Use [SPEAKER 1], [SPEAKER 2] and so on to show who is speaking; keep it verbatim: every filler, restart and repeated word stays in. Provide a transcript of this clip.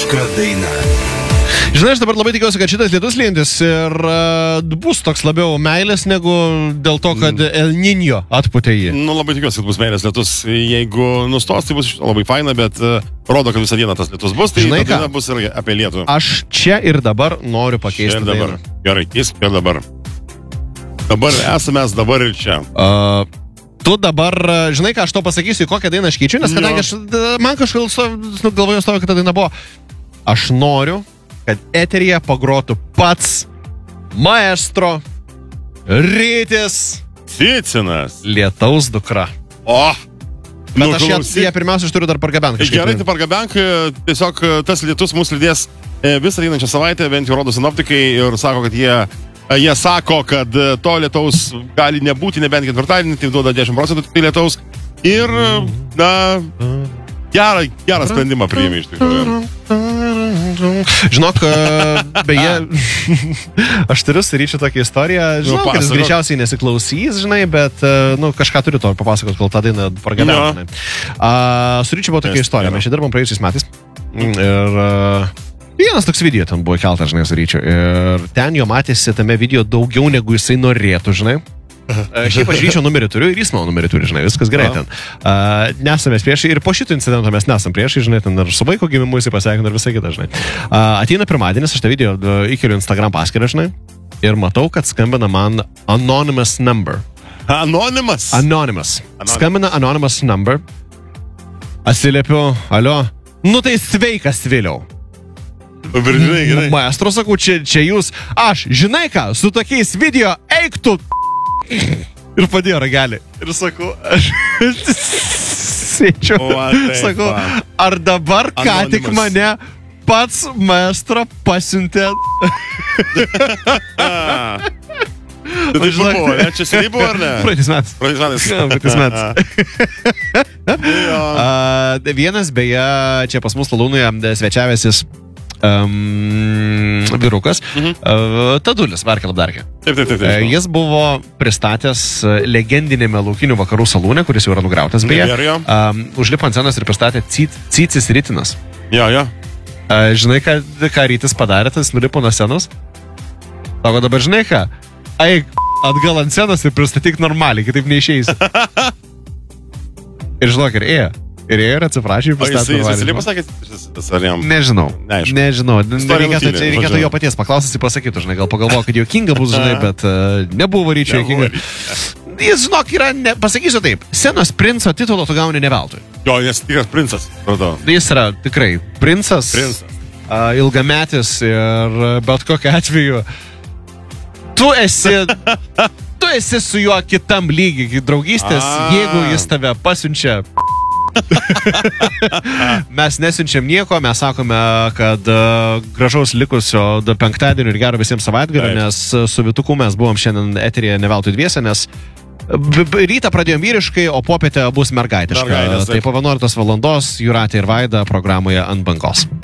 [SPEAKER 1] Lietuviška daina.
[SPEAKER 2] Žinai, aš dabar labai tikiuosi, kad šitas lietus lyjantis ir uh, bus toks labiau meilės negu dėl to, kad El Niño atputė jį.
[SPEAKER 3] Nu, labai tikiuosi, kad bus meilės lietus. Jeigu nustos, tai bus labai faina, bet uh, rodo, kad visą dieną tas lietus bus, tai
[SPEAKER 2] Žinai,
[SPEAKER 3] diena bus ir apie lietų.
[SPEAKER 2] Aš čia ir dabar noriu pakeisti.
[SPEAKER 3] Čia ir dabar. Gerai, jis ir dabar. Dabar esame, dabar ir čia.
[SPEAKER 2] Uh, tu dabar, žinai, ką aš to pasakysiu, kokią dainą aš keičiu, nes kadangi aš, man kažkaip galvoju stovi, kad ta daina buvo. Aš noriu, kad eteryje pagrotų pats maestro Rytis
[SPEAKER 3] Cicinas.
[SPEAKER 2] Lietaus dukra.
[SPEAKER 3] O!
[SPEAKER 2] Bet nu, aš ją, ją pirmiausia aš turiu dar pargabenk.
[SPEAKER 3] Gerai, tai pargabenk, tiesiog tas lietus mūsų lydės visą einančią savaitę, bent jau rodo sinoptikai ir sako, kad jie, jie sako, kad to lietaus gali nebūti, nebent ketvirtadienį, tai duoda dešimt procentų tai lietaus. Ir, na, gerą, gerą sprendimą priėmė iš tikrųjų.
[SPEAKER 2] Žinok, beje, aš turiu su Ryčiu tokią istoriją, žinau, kad jis greičiausiai nesiklausys, žinai, bet, nu, kažką turiu to papasakot, kol tą dainą pargabenk. Uh, su Ryčiu buvo tokia istorija, mes čia dirbom praėjusiais metais ir uh, vienas toks video ten buvo keltas, žinai, su Ryčiu ir ten jo matėsi tame video daugiau negu jisai norėtų, žinai. Uh, šiaip aš Ryčio numerį turiu ir jis mano numerį turi, žinai, viskas gerai ten. Uh, nesame priešai ir po šito incidento mes nesam priešai, žinai, ten ir su vaiko gimimu jisai pasveikino ir visą kitą, žinai. Uh, ateina pirmadienis, aš tą video uh, įkeliu Instagram paskyrą, žinai, ir matau, kad skambina man anonymous number.
[SPEAKER 3] Anonymous?
[SPEAKER 2] Anonymous. Anonymous. Skambina anonymous number. Atsiliepiu, alio, nu tai sveikas, Viliau.
[SPEAKER 3] Žinai, gerai.
[SPEAKER 2] Maestro, sakau, čia, čia jūs, aš, žinai ką, su tokiais video eik tu. Ir padėjo ragelį. Ir sakau, aš sėčiau. Sakau, ar dabar ką
[SPEAKER 3] Anonymous.
[SPEAKER 2] tik mane pats maestro pasiuntė?
[SPEAKER 3] Tai tai buvo, ne? Čia seniai buvo, ar ne?
[SPEAKER 2] Praeitis metais.
[SPEAKER 3] Praeitis metais.
[SPEAKER 2] Praeitis metais. uh, vienas, beje, čia pas mus Lalūnoje svečiavęsis Um, vyrukas, mhm. uh, Tadulis Varkelabdarkė.
[SPEAKER 3] Taip, taip, taip, taip.
[SPEAKER 2] Uh, jis buvo pristatęs legendinėme Laukinių vakarų salūne, kuris jau yra nugriautas, beje. Um, užlipo ant scenos ir pristatė Cicis Rytinas.
[SPEAKER 3] Jo, jo.
[SPEAKER 2] Uh, žinai, ką, ką Rytis padarė, tas nulipo nuo scenos? Sako, dabar žinai ką? Eik atgal ant scenos ir pristatyk normaliai, kitaip neišeisi. Ir žinok, ir ėjo. Ir jie ir atsiprašė ir pristatė.
[SPEAKER 3] Jis atsiliai pasakė, ar jam?
[SPEAKER 2] Nežinau.
[SPEAKER 3] Neaišku.
[SPEAKER 2] Nežinau. Reikėtų, reikėtų jo paties paklausyti, pasakytų, žinai, gal pagalvoju, kad juokinga bus, žinai, bet uh, nebuvo Ryčio juokinga. Jis, žinok, yra, ne, pasakysiu taip, scenos princo titulo tu gauni ne veltui.
[SPEAKER 3] Jo, jis tikras princas, pradau.
[SPEAKER 2] Jis yra tikrai princas,
[SPEAKER 3] princas.
[SPEAKER 2] Uh, ilgametis ir bet kokiu atveju tu esi... tu esi su juo kitam lygiai, draugystės, A. jeigu jis tave pasiunčia... Mes nesiunčiam nieko, mes sakome, kad uh, gražaus likusio penktadienio ir gero visiems savaitgalio, nes uh, su Vituku mes buvom šiandien eteryje ne veltui dviese, nes b -b rytą pradėjom vyriškai, o popietę bus mergaitiška. Tai po vienuoliktos valandos Jūratė ir Vaida programoje Ant bangos.